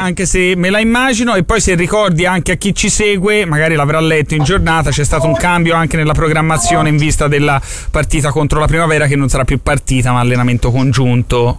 anche se me la immagino. E poi, se ricordi anche a chi ci segue, magari l'avrà letto in giornata, c'è stato un cambio anche nella programmazione in vista della partita contro la Primavera, che non sarà più partita ma allenamento congiunto.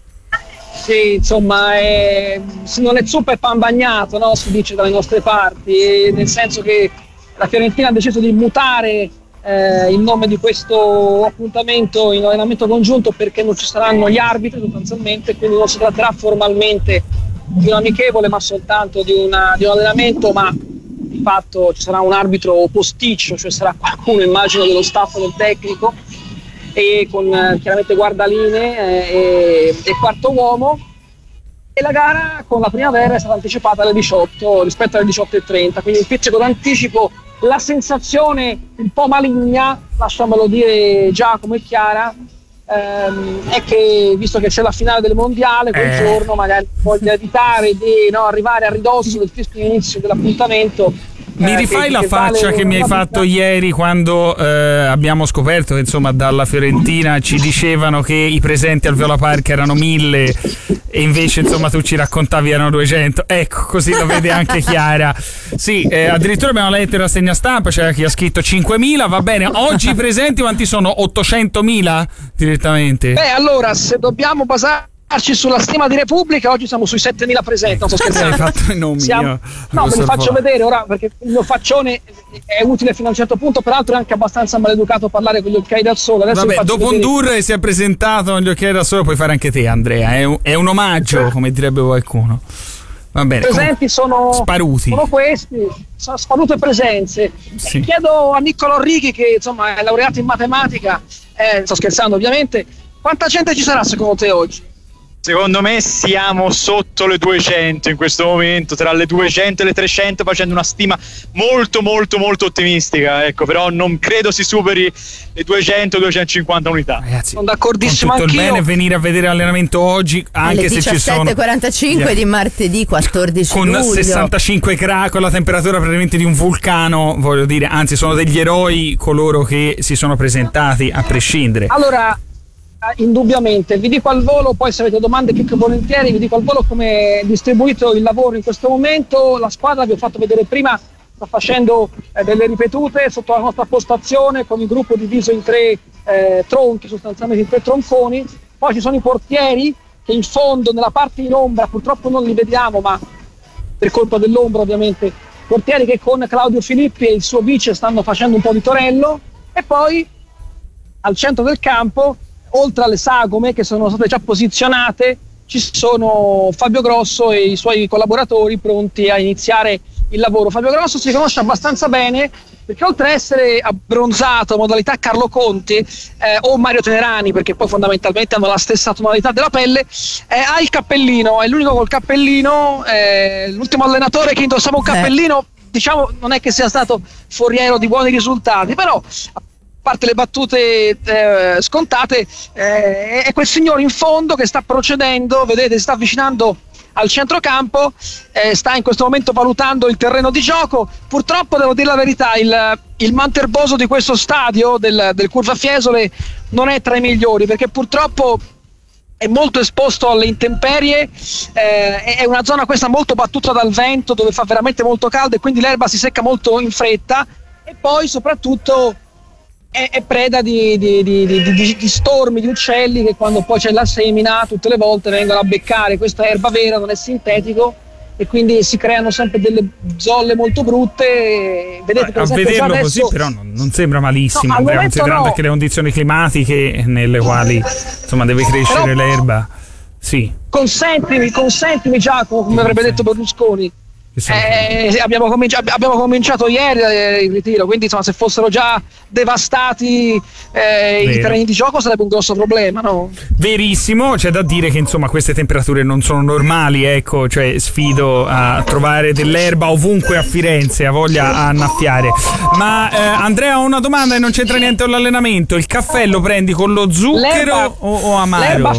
Sì, insomma, se non è zuppa è pan bagnato, no? Si dice dalle nostre parti, nel senso che la Fiorentina ha deciso di mutare il nome di questo appuntamento in allenamento congiunto, perché non ci saranno gli arbitri sostanzialmente, quindi non si tratterà formalmente di un amichevole ma soltanto di un allenamento, ma di fatto ci sarà un arbitro posticcio, cioè sarà qualcuno, immagino, dello staff del tecnico, e con chiaramente guardalinee e quarto uomo. E la gara con la Primavera è stata anticipata alle 18 rispetto alle 18:30, quindi un pizzico d'anticipo. La sensazione un po' maligna, lasciamelo dire Giacomo e Chiara, è che, visto che c'è la finale del mondiale, quel giorno magari voglia evitare di arrivare a ridosso del fischio di inizio dell'appuntamento. Mi rifai la faccia che mi hai fatto ieri, quando abbiamo scoperto che insomma dalla Fiorentina ci dicevano che i presenti al Viola Park erano 1000 e invece insomma tu ci raccontavi erano 200. Ecco, così lo vede anche Chiara. Sì, addirittura abbiamo letto in rassegna stampa, c'era chi ha scritto 5.000, va bene. Oggi i presenti quanti sono? 800.000 direttamente? Allora, se dobbiamo basarci sulla stima di Repubblica, oggi siamo sui 7.000 presenti. Non sto scherzando. Hai fatto il nome io. No, me li faccio vedere ora, perché il mio faccione è utile fino a un certo punto. Peraltro è anche abbastanza maleducato parlare con gli occhiali da sole. Adesso vabbè, dopo un tour si è presentato con gli occhiali da sole, puoi fare anche te, Andrea. È un omaggio, come direbbe qualcuno. Va bene. I presenti sono sparuti. Sono questi, sono sparute presenze. Sì. Chiedo a Niccolò Righi, che insomma è laureato in matematica, sto scherzando ovviamente, quanta gente ci sarà secondo te oggi? Secondo me siamo sotto le 200 in questo momento, tra le 200 e le 300, facendo una stima molto molto molto ottimistica, ecco, però non credo si superi le 200-250 unità. Ragazzi, sono d'accordissimo con tutto anch'io. il bene venire a vedere l'allenamento oggi, anche alle se ci sono 17:45 di martedì 14 con luglio. 65 gradi, con la temperatura praticamente di un vulcano, voglio dire, anzi sono degli eroi coloro che si sono presentati a prescindere. Allora, indubbiamente, vi dico al volo, poi se avete domande più che volentieri, vi dico al volo come è distribuito il lavoro in questo momento. La squadra, vi ho fatto vedere prima, sta facendo delle ripetute sotto la nostra postazione, con il gruppo diviso in 3 tronchi, sostanzialmente in 3 tronconi. Poi ci sono i portieri che in fondo, nella parte in ombra, purtroppo non li vediamo, ma per colpa dell'ombra ovviamente, portieri che con Claudio Filippi e il suo vice stanno facendo un po' di torello. E poi al centro del campo, oltre alle sagome che sono state già posizionate, ci sono Fabio Grosso e i suoi collaboratori pronti a iniziare il lavoro. Fabio Grosso si conosce abbastanza bene, perché oltre a essere abbronzato modalità Carlo Conti o Mario Tenerani, perché poi fondamentalmente hanno la stessa tonalità della pelle, ha il cappellino, è l'unico col cappellino, l'ultimo allenatore che indossava un cappellino, diciamo, non è che sia stato foriero di buoni risultati, però a parte le battute scontate, è quel signore in fondo che sta procedendo, vedete, si sta avvicinando al centrocampo, sta in questo momento valutando il terreno di gioco. Purtroppo, devo dire la verità, il manterboso di questo stadio del Curva Fiesole non è tra i migliori, perché purtroppo è molto esposto alle intemperie, è una zona questa molto battuta dal vento, dove fa veramente molto caldo e quindi l'erba si secca molto in fretta, e poi soprattutto è preda di stormi, di uccelli che quando poi c'è la semina tutte le volte vengono a beccare. Questa è erba vera, non è sintetico, e quindi si creano sempre delle zolle molto brutte. Vedete, per a esempio, vederlo adesso, così però non sembra malissimo, no, Andrea, considerando no, anche le condizioni climatiche nelle quali insomma deve crescere però, l'erba. Sì. Consentimi Giacomo, come avrebbe detto Berlusconi. Abbiamo cominciato ieri il ritiro, quindi insomma, se fossero già devastati i terreni di gioco sarebbe un grosso problema, no? Verissimo, c'è da dire che insomma queste temperature non sono normali, ecco, cioè sfido a trovare dell'erba ovunque a Firenze, ha voglia a annaffiare. Ma Andrea, ho una domanda e non c'entra niente con l'allenamento: il caffè lo prendi con lo zucchero o amaro? L'erba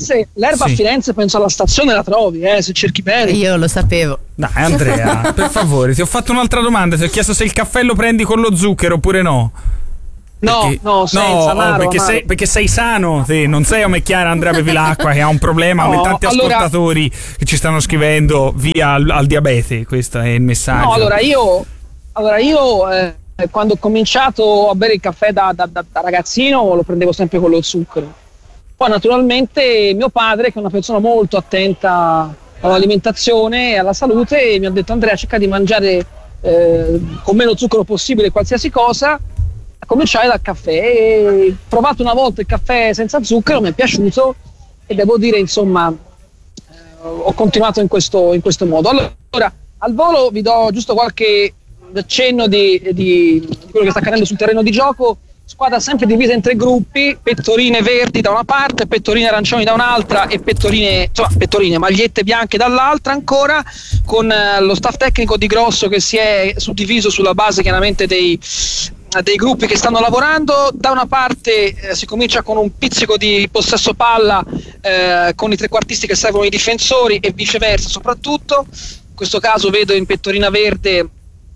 a Firenze penso alla stazione la trovi, se cerchi bene. Io lo sapevo. Dai Andrea, per favore, ti ho fatto un'altra domanda, ti ho chiesto se il caffè lo prendi con lo zucchero oppure no. Amaro, perché sei sano, non sei come Chiara Andrea Bevilacqua che ha un problema, come tanti ascoltatori che ci stanno scrivendo via al diabete. Questo è il messaggio. No, allora io quando ho cominciato a bere il caffè da ragazzino lo prendevo sempre con lo zucchero. Poi naturalmente mio padre, che è una persona molto attenta all'alimentazione e alla salute, mi ha detto: Andrea, cerca di mangiare con meno zucchero possibile qualsiasi cosa, a cominciare dal caffè. E provato una volta il caffè senza zucchero, mi è piaciuto e devo dire, insomma, ho continuato in questo modo. Allora, al volo vi do giusto qualche accenno di quello che sta accadendo sul terreno di gioco. Squadra sempre divisa in 3 gruppi: pettorine verdi da una parte, pettorine arancioni da un'altra e pettorine, magliette bianche dall'altra ancora, con lo staff tecnico di Grosso che si è suddiviso sulla base chiaramente dei gruppi che stanno lavorando. Da una parte si comincia con un pizzico di possesso palla con i trequartisti che servono i difensori e viceversa soprattutto. In questo caso vedo in pettorina verde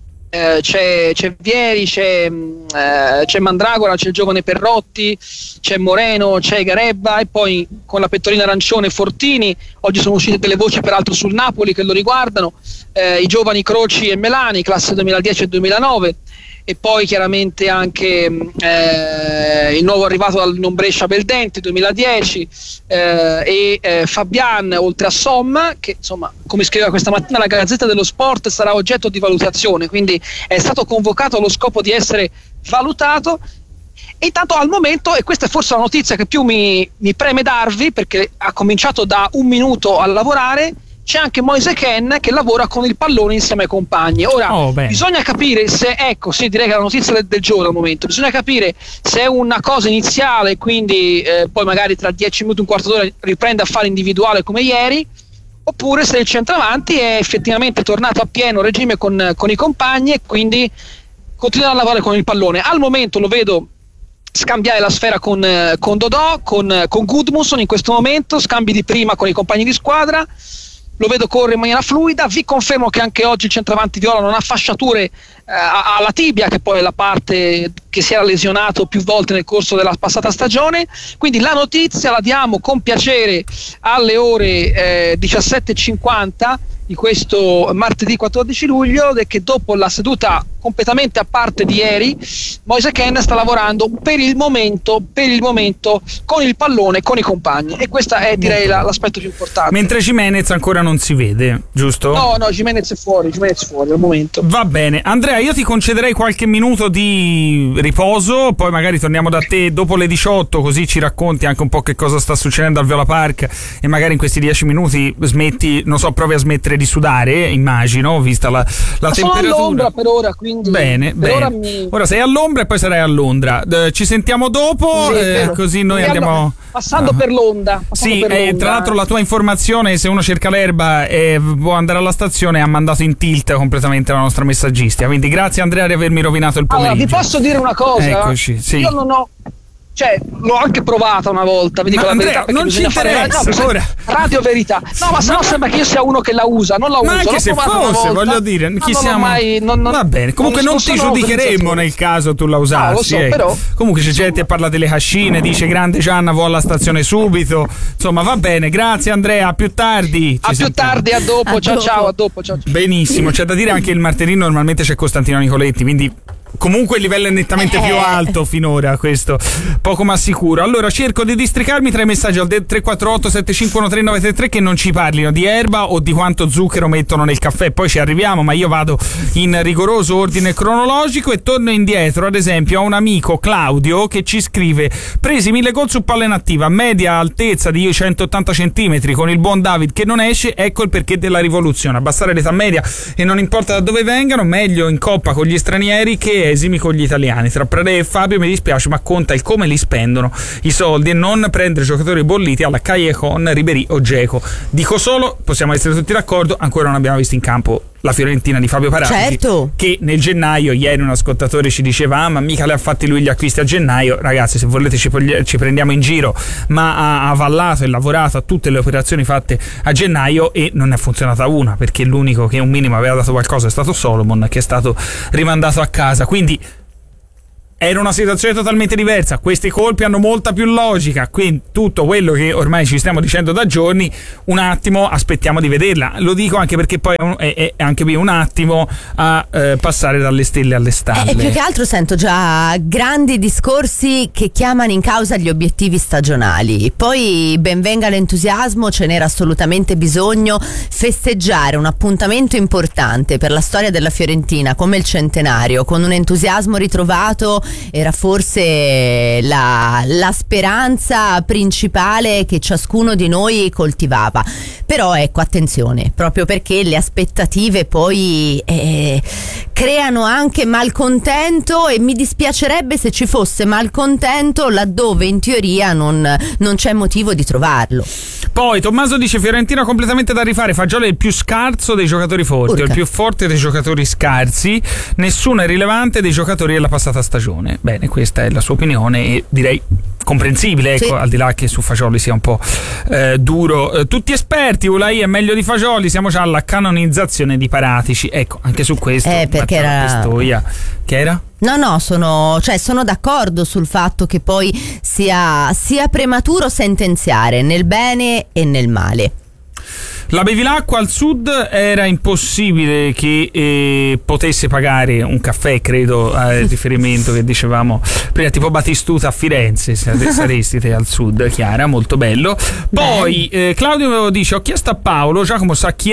c'è Vieri, c'è Mandragora, c'è il giovane Perrotti, c'è Moreno, c'è Garebba, e poi con la pettorina arancione Fortini. Oggi sono uscite delle voci peraltro sul Napoli che lo riguardano, i giovani Croci e Melani, classe 2010 e 2009, e poi chiaramente anche il nuovo arrivato dal non Brescia Beldenti 2010 e Fabian, oltre a Somma, che insomma, come scriveva questa mattina la Gazzetta dello Sport, sarà oggetto di valutazione, quindi è stato convocato allo scopo di essere valutato. E intanto al momento, e questa è forse la notizia che più mi preme darvi, perché ha cominciato da un minuto a lavorare, c'è anche Moise Ken che lavora con il pallone insieme ai compagni. Ora bisogna capire se, direi che è la notizia del giorno al momento, bisogna capire se è una cosa iniziale, quindi poi magari tra 10 minuti, un quarto d'ora riprende a fare individuale come ieri, oppure se il centravanti è effettivamente tornato a pieno regime con i compagni e quindi continua a lavorare con il pallone. Al momento lo vedo scambiare la sfera con Dodò, con Gudmundsson in questo momento, scambi di prima con i compagni di squadra. Lo vedo correre in maniera fluida. Vi confermo che anche oggi il centravanti viola non ha fasciature alla tibia, che poi è la parte che si era lesionato più volte nel corso della passata stagione. Quindi la notizia la diamo con piacere alle ore 17:50 di questo martedì 14 luglio, che dopo la seduta completamente a parte di ieri, Moise Ken sta lavorando per il momento con il pallone, con i compagni, e questo è, direi, l'aspetto più importante. Mentre Gimenez ancora non si vede, giusto? No, Gimenez è fuori al momento. Va bene, Andrea, io ti concederei qualche minuto di riposo, poi magari torniamo da te dopo le 18, così ci racconti anche un po' che cosa sta succedendo al Viola Park, e magari in questi 10 minuti smetti, non so, provi a smettere di sudare, immagino, vista la temperatura. Sono all'ombra per ora, quindi bene. Ora sei all'ombra e poi sarai a Londra. Ci sentiamo dopo, così noi andiamo passando per l'onda. Tra l'altro la tua informazione, se uno cerca l'erba e può andare alla stazione, ha mandato in tilt completamente la nostra messaggistica, quindi grazie Andrea di avermi rovinato il pomeriggio. Allora, vi posso dire una cosa? Eccoci, sì. Io non ho, l'ho anche provata una volta, vi dico la Andrea, verità, non ci interessa ora. Radio Verità. No, ma sennò sembra che io sia uno che la usa, non la uso. Ma anche se fosse, voglio dire, chi siamo? Va bene, comunque non ti giudicheremo nel caso tu la usassi. Lo so, però. Comunque c'è gente che parla delle cascine, dice grande Gianna, vuole la stazione subito. Insomma, va bene, grazie Andrea, a più tardi. A dopo, ciao, a dopo, ciao. Benissimo, c'è da dire anche il martedì normalmente c'è Costantino Nicoletti, quindi comunque il livello è nettamente più alto finora, questo poco ma sicuro. Allora cerco di districarmi tra i messaggi al 348 751 3933 che non ci parlino di erba o di quanto zucchero mettono nel caffè, poi ci arriviamo, ma io vado in rigoroso ordine cronologico e torno indietro. Ad esempio, a un amico, Claudio, che ci scrive: presi 1000 gol su palla inattiva, media altezza di 180 cm, con il buon David che non esce, ecco il perché della rivoluzione. Abbassare l'età media e non importa da dove vengano, meglio in coppa con gli stranieri che esimi con gli italiani. Tra Prade e Fabio mi dispiace, ma conta il come li spendono i soldi e non prendere giocatori bolliti alla Callejon, Ribéry o Dzeko. Dico solo, possiamo essere tutti d'accordo, ancora non abbiamo visto in campo la Fiorentina di Fabio Paratici, certo, che nel gennaio, ieri un ascoltatore ci diceva ma mica le ha fatti lui gli acquisti a gennaio. Ragazzi, se volete ci prendiamo in giro, ma ha avallato e lavorato a tutte le operazioni fatte a gennaio e non è funzionata una, perché l'unico che un minimo aveva dato qualcosa è stato Solomon, che è stato rimandato a casa. Quindi era una situazione totalmente diversa, questi colpi hanno molta più logica, quindi tutto quello che ormai ci stiamo dicendo da giorni, un attimo aspettiamo di vederla. Lo dico anche perché poi è anche qui un attimo a passare dalle stelle alle stalle. E più che altro sento già grandi discorsi che chiamano in causa gli obiettivi stagionali. Poi ben venga l'entusiasmo, ce n'era assolutamente bisogno. Festeggiare un appuntamento importante per la storia della Fiorentina come il centenario con un entusiasmo ritrovato era forse la speranza principale che ciascuno di noi coltivava. Però ecco, attenzione, proprio perché le aspettative poi creano anche malcontento, e mi dispiacerebbe se ci fosse malcontento laddove in teoria non c'è motivo di trovarlo. Poi Tommaso dice: Fiorentina completamente da rifare, Fagioli è il più scarso dei giocatori forti, il più forte dei giocatori scarsi, nessuno è rilevante dei giocatori della passata stagione. Bene, questa è la sua opinione e direi comprensibile, ecco, sì. Al di là che su Fagioli sia un po' duro. Tutti esperti, Ulai è meglio di Fagioli, siamo già alla canonizzazione di Paratici. Ecco, anche su questo perché era Pistoia. Che era? No, sono d'accordo sul fatto che poi sia prematuro sentenziare nel bene e nel male. La Bevilacqua al sud era impossibile che potesse pagare un caffè, credo, al riferimento che dicevamo prima, tipo Battistuta a Firenze, saresti te al sud, Chiara, molto bello. Poi Claudio dice: ho chiesto a Paolo, Giacomo sa chi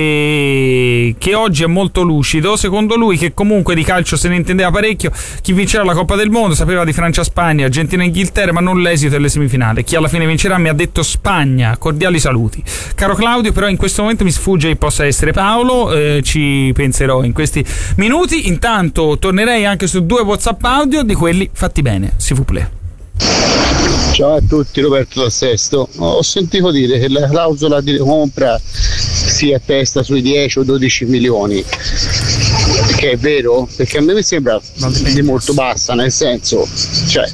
è, che oggi è molto lucido, secondo lui, che comunque di calcio se ne intendeva parecchio, chi vincerà la Coppa del Mondo, sapeva di Francia-Spagna, Argentina-Inghilterra, ma non l'esito delle semifinali, chi alla fine vincerà mi ha detto Spagna, cordiali saluti. Caro Claudio, però in questo momento mi sfugge che possa essere Paolo, ci penserò in questi minuti. Intanto tornerei anche su 2 WhatsApp audio di quelli fatti bene, s'il vous plaît. Ciao a tutti, Roberto da Sesto. Ho sentito dire che la clausola di compra si attesta sui 10 o 12 milioni, che è vero? Perché a me mi sembra di molto bassa, nel senso, cioè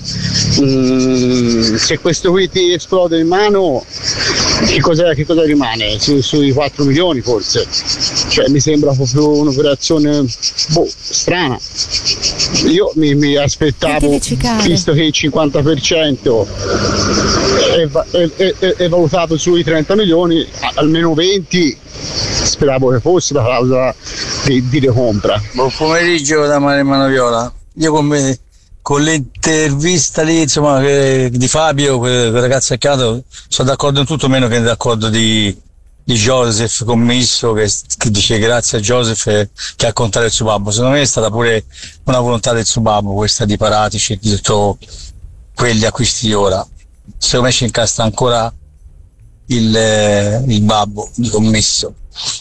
se questo qui ti esplode in mano, che cosa rimane? Sui 4 milioni forse, cioè mi sembra proprio un'operazione strana. Io mi aspettavo, visto che il 50% è valutato sui 30 milioni, almeno 20 speravo che fosse la clausola di recompra. Buon pomeriggio da Mario Manoviola. Io con l'intervista lì, insomma, di Fabio, quel ragazzo accanto, sono d'accordo in tutto, meno che d'accordo di Joseph Commisso, che dice grazie a Joseph che ha contato il suo babbo. Secondo me è stata pure una volontà del suo babbo, questa di Paratici e di tutto quegli acquisti di ora. Secondo me ci incastra ancora il babbo di Commisso.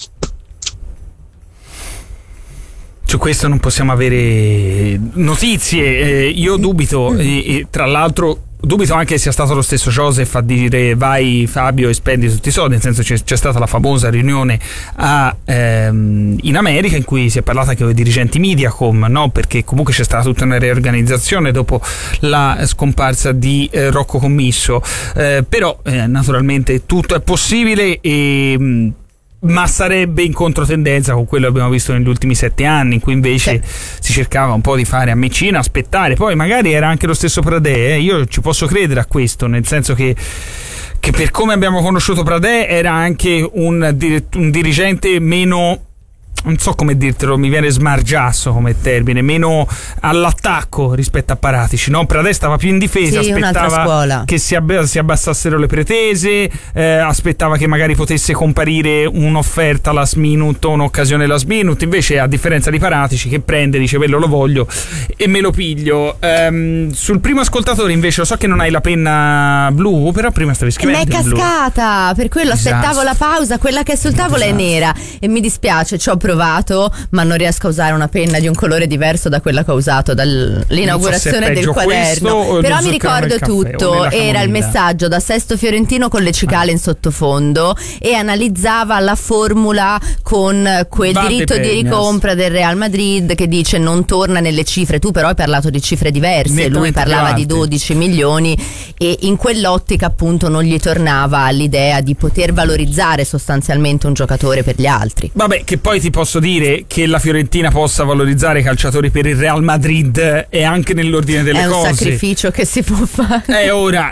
Su questo non possiamo avere notizie, io dubito, e tra l'altro dubito anche che sia stato lo stesso Joseph a dire vai Fabio e spendi tutti i soldi, nel senso c'è stata la famosa riunione in America in cui si è parlato anche con i dirigenti Mediacom, no? Perché comunque c'è stata tutta una riorganizzazione dopo la scomparsa di Rocco Commisso, però naturalmente tutto è possibile, ma sarebbe in controtendenza con quello che abbiamo visto negli ultimi 7 anni, in cui invece si cercava un po' di fare a Messina, aspettare. Poi magari era anche lo stesso Pradè, io ci posso credere a questo, nel senso che per come abbiamo conosciuto Pradè era anche un dirigente meno, non so come dirtelo, mi viene smargiasso come termine, meno all'attacco rispetto a Paratici, no? Pradè stava più in difesa, aspettava che si abbassassero le pretese, aspettava che magari potesse comparire un'offerta last minute o un'occasione last minute, invece a differenza di Paratici che prende, dice quello lo voglio e me lo piglio. Sul primo ascoltatore invece, lo so che non hai la penna blu, però prima stavi scrivendo. Mi è cascata, per quello aspettavo la pausa, quella che è sul tavolo è nera e mi dispiace, ci ho provato ma non riesco a usare una penna di un colore diverso da quella che ho usato dall'inaugurazione del quaderno, però mi ricordo tutto. Era il messaggio da Sesto Fiorentino con le cicale in sottofondo e analizzava la formula con quel diritto di ricompra del Real Madrid che dice non torna nelle cifre. Tu però hai parlato di cifre diverse, lui parlava di 12 milioni e in quell'ottica appunto non gli tornava l'idea di poter valorizzare sostanzialmente un giocatore per gli altri. Vabbè, che poi ti posso dire che la Fiorentina possa valorizzare i calciatori per il Real Madrid è anche nell'ordine delle cose. È un sacrificio che si può fare. Ora,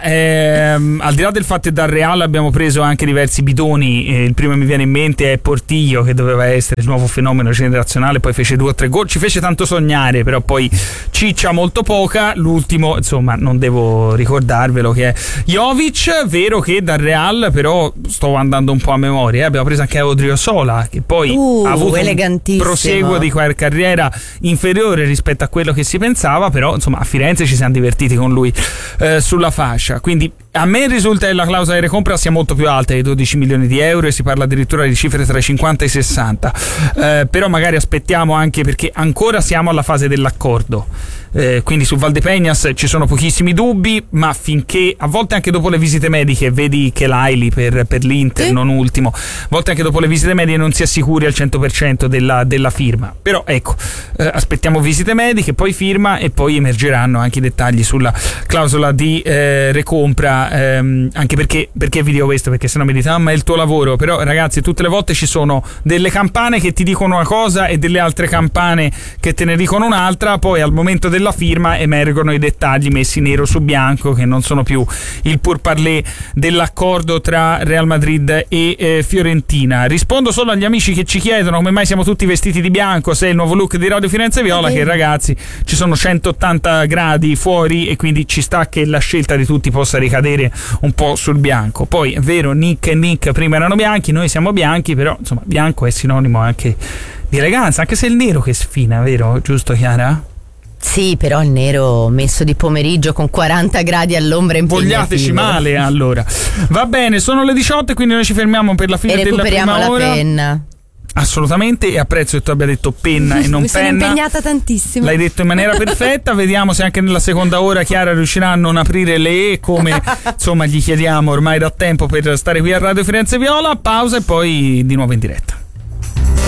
al di là del fatto che dal Real abbiamo preso anche diversi bidoni, il primo che mi viene in mente è Portillo, che doveva essere il nuovo fenomeno generazionale, poi fece 2 o 3 gol, ci fece tanto sognare, però poi ciccia molto poca. L'ultimo, insomma, non devo ricordarvelo, che è Jovic. Vero che dal Real, però sto andando un po' a memoria, abbiamo preso anche Odriozola, che poi ha avuto un proseguo di carriera inferiore rispetto a quello che si pensava, però insomma a Firenze ci siamo divertiti con lui sulla fascia. Quindi a me risulta che la clausola di recompra sia molto più alta di 12 milioni di euro, e si parla addirittura di cifre tra i 50 e i 60, però magari aspettiamo, anche perché ancora siamo alla fase dell'accordo. Quindi su Valdepeñas ci sono pochissimi dubbi, ma finché, a volte anche dopo le visite mediche, vedi che Laili per l'Inter, non ultimo, a volte anche dopo le visite mediche non si è sicuri al 100% della firma, però ecco, aspettiamo visite mediche, poi firma, e poi emergeranno anche i dettagli sulla clausola di recompra, anche perché vi dico questo, perché sennò mi dite ma è il tuo lavoro, però ragazzi, tutte le volte ci sono delle campane che ti dicono una cosa e delle altre campane che te ne dicono un'altra, poi al momento della firma emergono i dettagli messi nero su bianco, che non sono più il pourparlers dell'accordo tra Real Madrid e Fiorentina. Rispondo solo agli amici che ci chiedono come mai siamo tutti vestiti di bianco, se è il nuovo look di Radio Firenze Viola, che ragazzi ci sono 180 gradi fuori e quindi ci sta che la scelta di tutti possa ricadere un po' sul bianco. Poi è vero, Nick e Nick prima erano bianchi, noi siamo bianchi, però insomma bianco è sinonimo anche di eleganza, anche se è il nero che sfina, vero? Giusto, Chiara? Sì, però il nero messo di pomeriggio con 40 gradi all'ombra impegnativo. Vogliateci male, allora. Va bene, sono le 18, quindi noi ci fermiamo per la fine della prima ora. La penna. Assolutamente, e apprezzo che tu abbia detto penna e non Mi penna. sono impegnata tantissimo. L'hai detto in maniera perfetta. Vediamo se anche nella seconda ora Chiara riuscirà a non aprire le E, come insomma gli chiediamo ormai da tempo per stare qui a Radio Firenze Viola. Pausa e poi di nuovo in diretta.